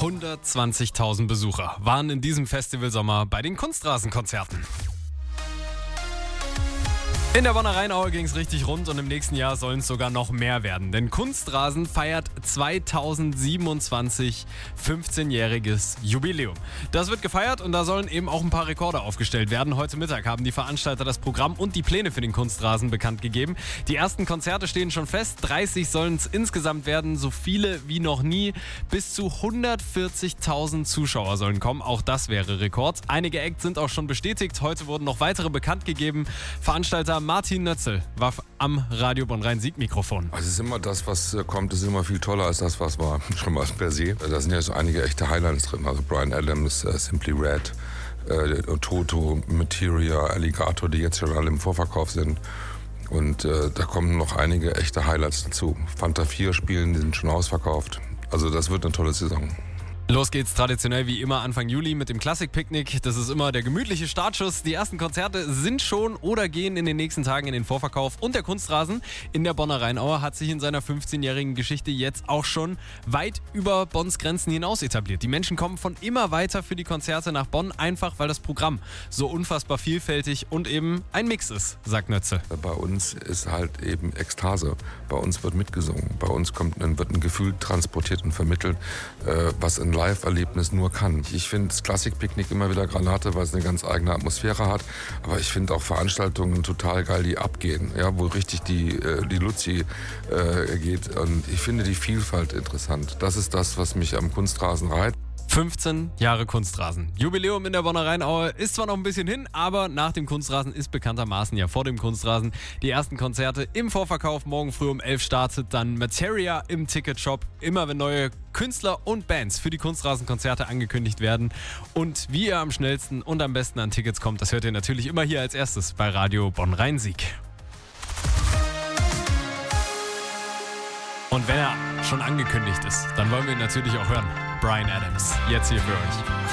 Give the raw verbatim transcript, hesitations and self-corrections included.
hundertzwanzigtausend Besucher waren in diesem Festivalsommer bei den Kunstrasenkonzerten. In der Bonner Rheinaue ging es richtig rund und im nächsten Jahr sollen es sogar noch mehr werden. Denn Kunstrasen feiert zweitausendsiebenundzwanzig fünfzehnjähriges Jubiläum. Das wird gefeiert und da sollen eben auch ein paar Rekorde aufgestellt werden. Heute Mittag haben die Veranstalter das Programm und die Pläne für den Kunstrasen bekannt gegeben. Die ersten Konzerte stehen schon fest. dreißig sollen es insgesamt werden, so viele wie noch nie. Bis zu hundertvierzigtausend Zuschauer sollen kommen. Auch das wäre Rekord. Einige Acts sind auch schon bestätigt. Heute wurden noch weitere bekannt gegeben. Veranstalter Martin Nötzel war am Radio Bonn-Rhein-Sieg-Mikrofon. Also es ist immer das, was kommt, ist immer viel toller als das, was war. Schon mal per se. Da sind ja so einige echte Highlights drin. Also Bryan Adams, uh, Simply Red, uh, Toto, Materia, Alligator, die jetzt schon alle im Vorverkauf sind. Und uh, da kommen noch einige echte Highlights dazu. Fanta vier spielen, die sind schon ausverkauft. Also das wird eine tolle Saison. Los geht's traditionell wie immer Anfang Juli mit dem Klassikpicknick. Das ist immer der gemütliche Startschuss. Die ersten Konzerte sind schon oder gehen in den nächsten Tagen in den Vorverkauf. Und der Kunstrasen in der Bonner Rheinaue hat sich in seiner fünfzehnjährigen Geschichte jetzt auch schon weit über Bonns Grenzen hinaus etabliert. Die Menschen kommen von immer weiter für die Konzerte nach Bonn, einfach weil das Programm so unfassbar vielfältig und eben ein Mix ist, sagt Nötze. Bei uns ist halt eben Ekstase. Bei uns wird mitgesungen. Bei uns kommt ein, wird ein Gefühl transportiert und vermittelt, äh, was ein Live-Erlebnis nur kann. Ich finde das Klassikpicknick immer wieder Granate, weil es eine ganz eigene Atmosphäre hat. Aber ich finde auch Veranstaltungen total geil, die abgehen, ja, wo richtig die, äh, die Luzi äh, geht. Und ich finde die Vielfalt interessant. Das ist das, was mich am Kunstrasen reizt. fünfzehn Jahre Kunstrasen. Jubiläum in der Bonner Rheinaue ist zwar noch ein bisschen hin, aber nach dem Kunstrasen ist bekanntermaßen ja vor dem Kunstrasen die ersten Konzerte im Vorverkauf. Morgen früh um elf startet dann Materia im Ticketshop. Immer wenn neue Künstler und Bands für die Kunstrasenkonzerte angekündigt werden. Und wie ihr am schnellsten und am besten an Tickets kommt, das hört ihr natürlich immer hier als erstes bei Radio Bonn-Rhein-Sieg. Und wenn er schon angekündigt ist, dann wollen wir ihn natürlich auch hören. Bryan Adams, jetzt hier für euch.